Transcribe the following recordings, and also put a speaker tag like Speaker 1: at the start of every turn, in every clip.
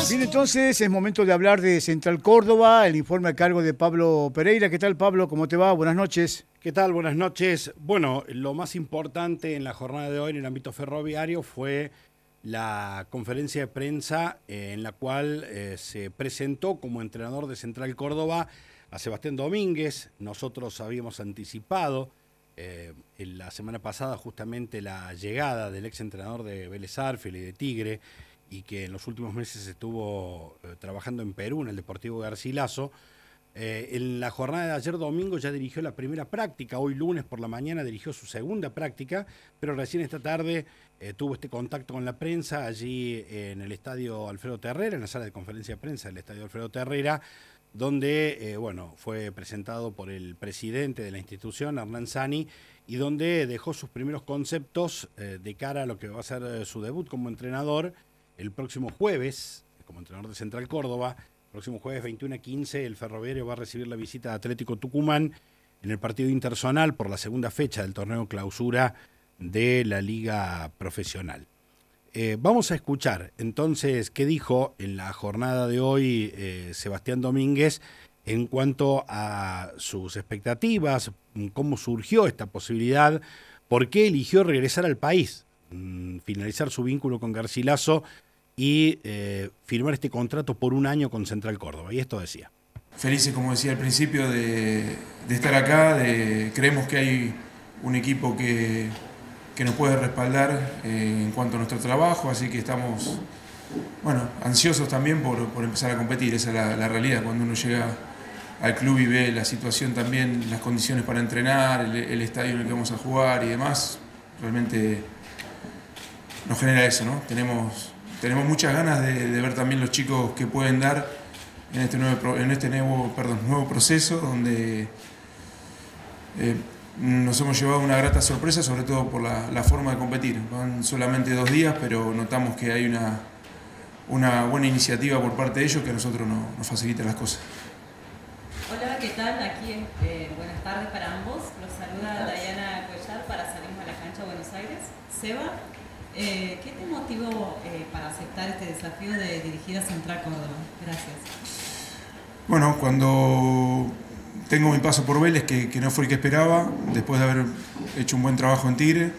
Speaker 1: Bien, entonces es momento de hablar de Central Córdoba, el informe a cargo de Pablo Pereira. ¿Qué tal, Pablo? ¿Cómo te va? Buenas noches.
Speaker 2: ¿Qué tal? Buenas noches. Bueno, lo más importante en la jornada de hoy en el ámbito ferroviario fue la conferencia de prensa en la cual se presentó como entrenador de Central Córdoba a Sebastián Domínguez. Nosotros habíamos anticipado en la semana pasada justamente la llegada del ex entrenador de Vélez Sarsfield y de Tigre, y que en los últimos meses estuvo trabajando en Perú, en el Deportivo Garcilaso. En la jornada de ayer domingo ya dirigió la primera práctica, hoy lunes por la mañana dirigió su segunda práctica, pero recién esta tarde tuvo este contacto con la prensa allí en el Estadio Alfredo Terrera, en la sala de conferencia de prensa del Estadio Alfredo Terrera, donde fue presentado por el presidente de la institución, Hernán Sani, y donde dejó sus primeros conceptos de cara a lo que va a ser su debut como entrenador el próximo jueves, como entrenador de Central Córdoba. El próximo jueves 21:15 el Ferroviario va a recibir la visita de Atlético Tucumán en el partido interzonal por la segunda fecha del torneo clausura de la Liga Profesional. Vamos a escuchar entonces qué dijo en la jornada de hoy Sebastián Domínguez en cuanto a sus expectativas, cómo surgió esta posibilidad, por qué eligió regresar al país, finalizar su vínculo con Garcilaso y firmar este contrato por un año con Central Córdoba. Y esto decía.
Speaker 3: Felices, como decía al principio, de estar acá. Creemos que hay un equipo que nos puede respaldar en cuanto a nuestro trabajo, así que estamos ansiosos también por empezar a competir. Esa es la realidad. Cuando uno llega al club y ve la situación también, las condiciones para entrenar, el estadio en el que vamos a jugar y demás, realmente nos genera eso, ¿no? Tenemos muchas ganas de ver también los chicos que pueden dar en este nuevo proceso, donde nos hemos llevado una grata sorpresa, sobre todo por la forma de competir. Van solamente 2 días, pero notamos que hay una buena iniciativa por parte de ellos que a nosotros nos facilita las cosas.
Speaker 4: Hola, ¿qué tal? Aquí buenas tardes para ambos. Los saluda Dayana Cuellar para Salimos a la Cancha Buenos Aires. Seba, ¿qué te motivó para aceptar este desafío de dirigir a Central Córdoba? Gracias.
Speaker 3: Bueno, cuando tengo mi paso por Vélez, que no fue el que esperaba, después de haber hecho un buen trabajo en Tigre,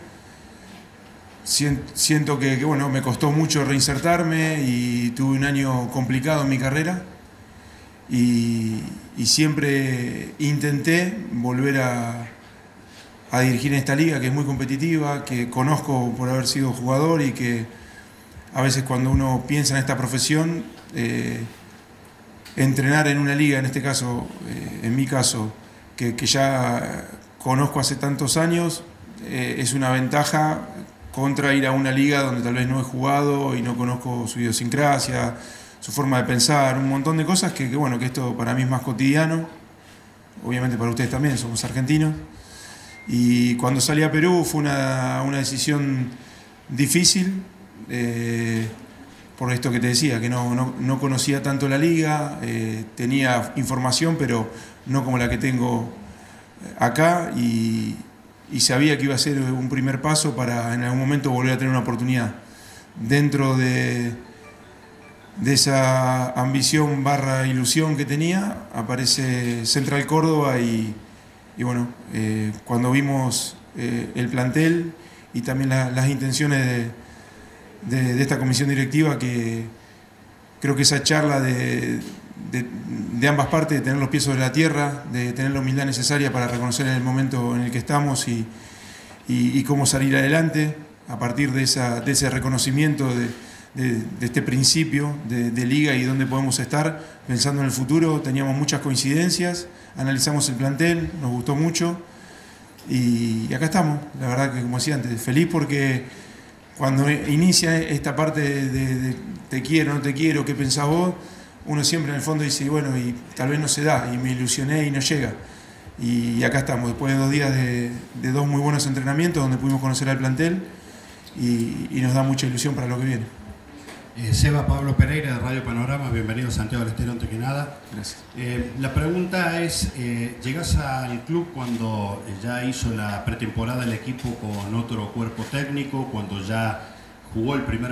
Speaker 3: siento que me costó mucho reinsertarme y tuve un año complicado en mi carrera y siempre intenté volver a dirigir en esta liga que es muy competitiva, que conozco por haber sido jugador y que a veces cuando uno piensa en esta profesión, entrenar en una liga, en este caso, en mi caso, que ya conozco hace tantos años, es una ventaja contra ir a una liga donde tal vez no he jugado y no conozco su idiosincrasia, su forma de pensar, un montón de cosas que esto para mí es más cotidiano, obviamente para ustedes también, somos argentinos. Y cuando salí a Perú fue una decisión difícil, por esto que te decía, que no conocía tanto la liga, tenía información, pero no como la que tengo acá, y sabía que iba a ser un primer paso para en algún momento volver a tener una oportunidad. Dentro de esa ambición / ilusión que tenía, aparece Central Córdoba y cuando vimos el plantel y también las intenciones de esta comisión directiva, que creo que esa charla de ambas partes, de tener los pies sobre la tierra, de tener la humildad necesaria para reconocer el momento en el que estamos y cómo salir adelante a partir de ese reconocimiento de este principio de liga y dónde podemos estar pensando en el futuro. Teníamos muchas coincidencias, analizamos el plantel, nos gustó mucho y acá estamos. La verdad que, como decía antes, feliz porque cuando inicia esta parte de te quiero, no te quiero, ¿qué pensás vos? Uno siempre en el fondo dice, y tal vez no se da, y me ilusioné y no llega. Y acá estamos, después de 2 días de 2 muy buenos entrenamientos donde pudimos conocer al plantel y nos da mucha ilusión para lo que viene.
Speaker 5: Seba, Pablo Pereira de Radio Panorama, bienvenido a Santiago del Estero, antes que nada.
Speaker 3: Gracias.
Speaker 5: La pregunta es, llegás al club cuando ya hizo la pretemporada el equipo con otro cuerpo técnico, cuando ya jugó el primer